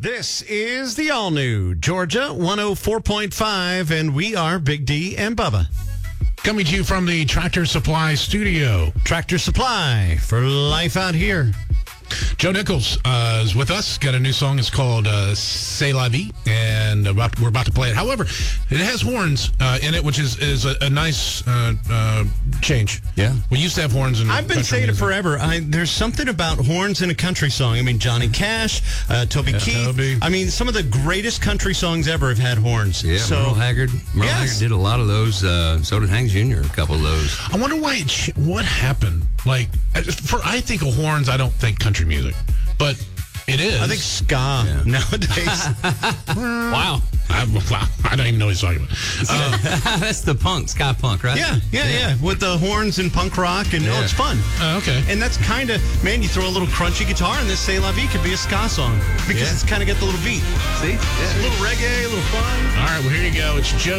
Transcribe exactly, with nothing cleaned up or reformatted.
This is the all-new Georgia one oh four point five, and we are Big D and Bubba. Coming to you from the Tractor Supply studio. Tractor Supply for life out here. Joe Nichols uh, is with us. Got a new song. It's called uh, C'est la vie, and about, we're about to play it. However, it has horns uh, in it, which is, is a, a nice uh, uh, change. Yeah. We used to have horns in I've been country saying music. it forever. I, there's something about horns in a country song. I mean, Johnny Cash, uh, Toby Yeah, Keith. Toby. I mean, some of the greatest country songs ever have had horns. Yeah, so, Merle Haggard. Merle Yes. Haggard did a lot of those. Uh, so did Hank Junior A couple of those. I wonder why. It ch- what happened? Like, for I think of horns, I don't think country music, but it is. I think ska Yeah. nowadays. Wow. I, wow. I don't even know what he's talking about. Uh, That's the punk, ska punk, right? yeah, yeah, yeah. With the horns and punk rock, and oh, Yeah. it's fun. uh, okay. And that's kind of, man, you throw a little crunchy guitar, and this C'est La Vie could be a ska song because Yeah. it's kind of got the little beat. See? A little reggae, a little fun. All right, well, here you go. It's Joe